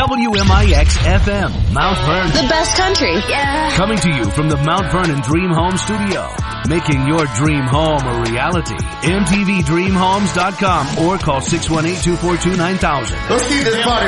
WMIX FM, Mount Vernon. The best country. Yeah. Coming to you from the Mount Vernon Dream Home Studio. Making your dream home a reality. MTVDreamHomes.com or call 618-242-9000. Let's keep this party